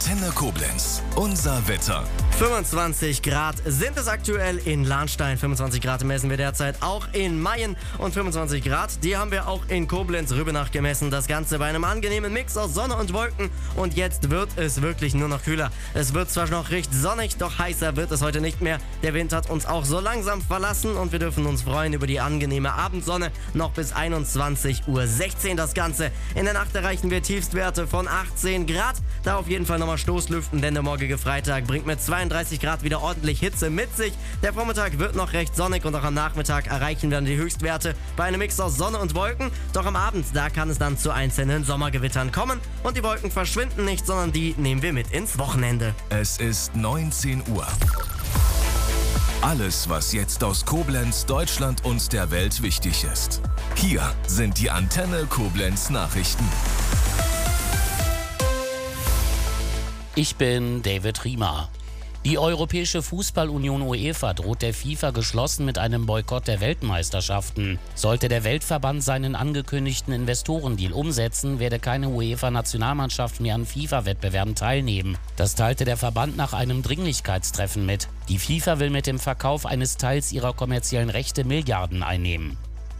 Antenne Koblenz. Unser Wetter. 25 Grad sind es aktuell in Lahnstein. 25 Grad messen wir derzeit auch in Mayen. Und 25 Grad, die haben wir auch in Koblenz-Rübenach gemessen. Das Ganze bei einem angenehmen Mix aus Sonne und Wolken. Und jetzt wird es wirklich nur noch kühler. Es wird zwar noch recht sonnig, doch heißer wird es heute nicht mehr. Der Wind hat uns auch so langsam verlassen und wir dürfen uns freuen über die angenehme Abendsonne. Noch bis 21:16 Uhr das Ganze. In der Nacht erreichen wir Tiefstwerte von 18 Grad. Da auf jeden Fall nochmal Stoßlüften, denn der morgige Freitag bringt mit 32 Grad wieder ordentlich Hitze mit sich. Der Vormittag wird noch recht sonnig und auch am Nachmittag erreichen wir dann die Höchstwerte bei einem Mix aus Sonne und Wolken. Doch am Abend, da kann es dann zu einzelnen Sommergewittern kommen und die Wolken verschwinden nicht, sondern die nehmen wir mit ins Wochenende. Es ist 19 Uhr. Alles, was jetzt aus Koblenz, Deutschland und der Welt wichtig ist. Hier sind die Antenne Koblenz Nachrichten. Ich bin David Riemer. Die Europäische Fußballunion UEFA droht der FIFA geschlossen mit einem Boykott der Weltmeisterschaften. Sollte der Weltverband seinen angekündigten Investorendeal umsetzen, werde keine UEFA-Nationalmannschaft mehr an FIFA-Wettbewerben teilnehmen. Das teilte der Verband nach einem Dringlichkeitstreffen mit. Die FIFA will mit dem Verkauf eines Teils ihrer kommerziellen Rechte Milliarden einnehmen.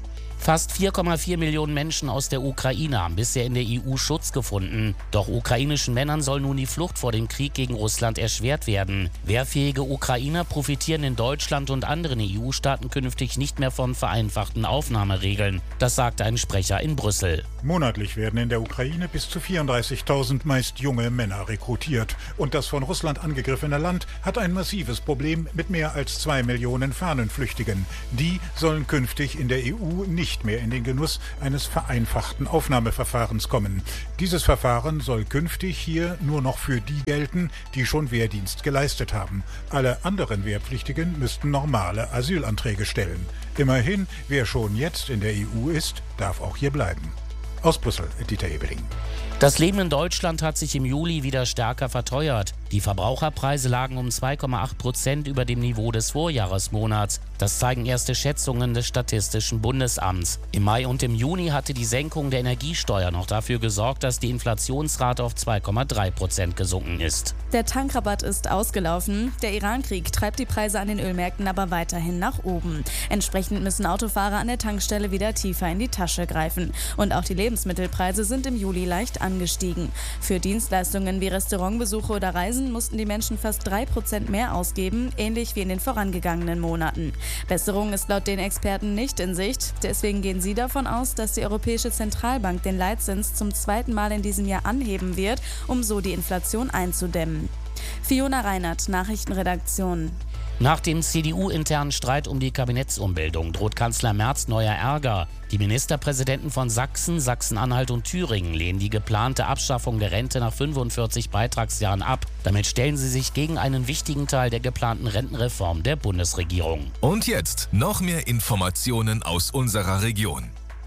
Fast 4,4 Millionen Menschen aus der Ukraine haben bisher in der EU Schutz gefunden. Doch ukrainischen Männern soll nun die Flucht vor dem Krieg gegen Russland erschwert werden. Wehrfähige Ukrainer profitieren in Deutschland und anderen EU-Staaten künftig nicht mehr von vereinfachten Aufnahmeregeln. Das sagte ein Sprecher in Brüssel. Monatlich werden in der Ukraine bis zu 34.000 meist junge Männer rekrutiert. Und das von Russland angegriffene Land hat ein massives Problem mit mehr als 2 Millionen Fahnenflüchtigen. Die sollen künftig in der EU nicht mehr in den Genuss eines vereinfachten Aufnahmeverfahrens kommen. Dieses Verfahren soll künftig hier nur noch für die gelten, die schon Wehrdienst geleistet haben. Alle anderen Wehrpflichtigen müssten normale Asylanträge stellen. Immerhin, wer schon jetzt in der EU ist, darf auch hier bleiben. Aus Brüssel, Dieter Ebeling. Das Leben in Deutschland hat sich im Juli wieder stärker verteuert. Die Verbraucherpreise lagen um 2,8% über dem Niveau des Vorjahresmonats. Das zeigen erste Schätzungen des Statistischen Bundesamts. Im Mai und im Juni hatte die Senkung der Energiesteuer noch dafür gesorgt, dass die Inflationsrate auf 2,3% gesunken ist. Der Tankrabatt ist ausgelaufen. Der Iran-Krieg treibt die Preise an den Ölmärkten aber weiterhin nach oben. Entsprechend müssen Autofahrer an der Tankstelle wieder tiefer in die Tasche greifen. Und auch die Lebensmittelpreise sind im Juli leicht angestiegen. Für Dienstleistungen wie Restaurantbesuche oder Reisen mussten die Menschen fast 3% mehr ausgeben, ähnlich wie in den vorangegangenen Monaten. Besserung ist laut den Experten nicht in Sicht. Deswegen gehen sie davon aus, dass die Europäische Zentralbank den Leitzins zum zweiten Mal in diesem Jahr anheben wird, um so die Inflation einzudämmen. Fiona Reinert, Nachrichtenredaktion. Nach dem CDU-internen Streit um die Kabinettsumbildung droht Kanzler Merz neuer Ärger. Die Ministerpräsidenten von Sachsen, Sachsen-Anhalt und Thüringen lehnen die geplante Abschaffung der Rente nach 45 Beitragsjahren ab. Damit stellen sie sich gegen einen wichtigen Teil der geplanten Rentenreform der Bundesregierung. Und jetzt noch mehr Informationen aus unserer Region.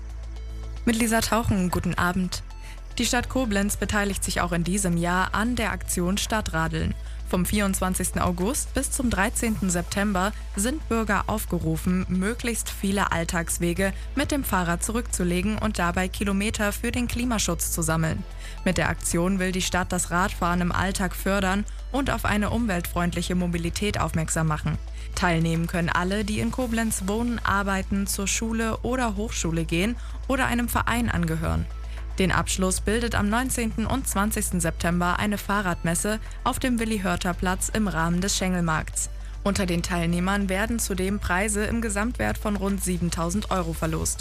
Mit Lisa Tauchen, guten Abend. Die Stadt Koblenz beteiligt sich auch in diesem Jahr an der Aktion Stadtradeln. Vom 24. August bis zum 13. September sind Bürger aufgerufen, möglichst viele Alltagswege mit dem Fahrrad zurückzulegen und dabei Kilometer für den Klimaschutz zu sammeln. Mit der Aktion will die Stadt das Radfahren im Alltag fördern und auf eine umweltfreundliche Mobilität aufmerksam machen. Teilnehmen können alle, die in Koblenz wohnen, arbeiten, zur Schule oder Hochschule gehen oder einem Verein angehören. Den Abschluss bildet am 19. und 20. September eine Fahrradmesse auf dem Willi-Hörter-Platz im Rahmen des Schengelmarkts. Unter den Teilnehmern werden zudem Preise im Gesamtwert von rund 7.000 € verlost.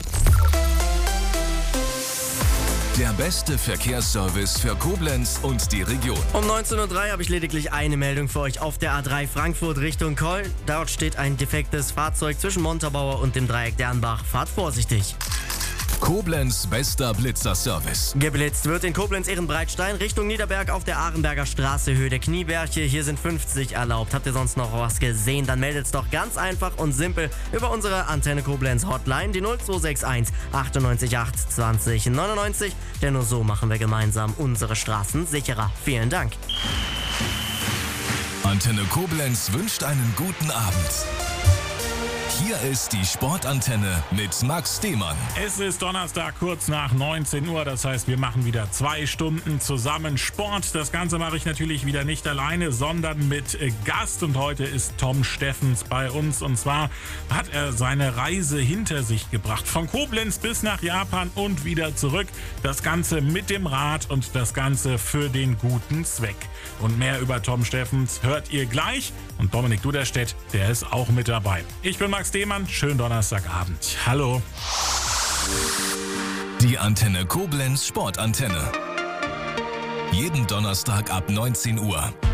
Der beste Verkehrsservice für Koblenz und die Region. Um 19:03 Uhr habe ich lediglich eine Meldung für euch auf der A3 Frankfurt Richtung Köln. Dort steht ein defektes Fahrzeug zwischen Montabaur und dem Dreieck Dernbach. Fahrt vorsichtig. Koblenz bester Blitzerservice. Geblitzt wird in Koblenz-Ehrenbreitstein Richtung Niederberg auf der Ahrenberger Straße, Höhe der Knieberche. Hier sind 50 erlaubt. Habt ihr sonst noch was gesehen? Dann meldet's doch ganz einfach und simpel über unsere Antenne Koblenz Hotline, die 0261 98 8 20 99. Denn nur so machen wir gemeinsam unsere Straßen sicherer. Vielen Dank. Antenne Koblenz wünscht einen guten Abend. Hier ist die Sportantenne mit Max Demann. Es ist Donnerstag, kurz nach 19 Uhr. Das heißt, wir machen wieder 2 Stunden zusammen Sport. Das Ganze mache ich natürlich wieder nicht alleine, sondern mit Gast. Und heute ist Tom Steffens bei uns. Und zwar hat er seine Reise hinter sich gebracht. Von Koblenz bis nach Japan und wieder zurück. Das Ganze mit dem Rad und das Ganze für den guten Zweck. Und mehr über Tom Steffens hört ihr gleich. Und Dominik Duderstedt, der ist auch mit dabei. Ich bin Max Demann. Schönen Donnerstagabend. Hallo. Die Antenne Koblenz Sportantenne. Jeden Donnerstag ab 19 Uhr.